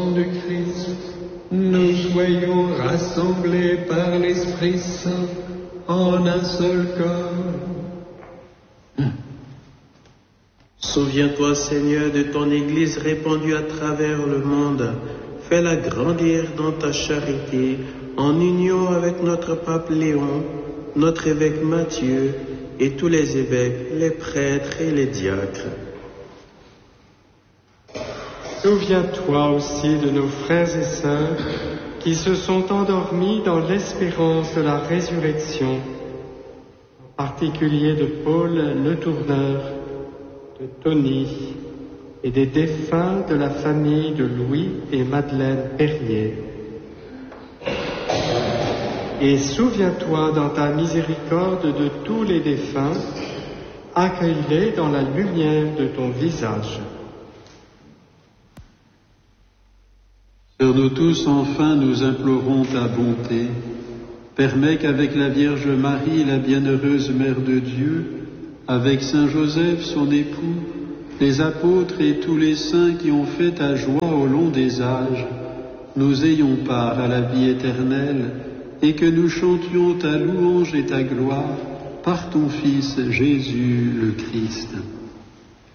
du Christ, nous soyons rassemblés par l'Esprit Saint en un seul corps. Souviens-toi, Seigneur, de ton Église répandue à travers le monde. Fais-la grandir dans ta charité, en union avec notre pape Léon, notre évêque Matthieu, et tous les évêques, les prêtres et les diacres. Souviens-toi aussi de nos frères et sœurs qui se sont endormis dans l'espérance de la résurrection, en particulier de Paul Le Tourneur, de Tony et des défunts de la famille de Louis et Madeleine Perrier. Et souviens-toi dans ta miséricorde de tous les défunts, accueille-les dans la lumière de ton visage. Sur nous tous, enfin, nous implorons ta bonté. Permets qu'avec la Vierge Marie, la bienheureuse Mère de Dieu, avec Saint Joseph, son époux, les apôtres et tous les saints qui ont fait ta joie au long des âges, nous ayons part à la vie éternelle et que nous chantions ta louange et ta gloire par ton Fils Jésus le Christ.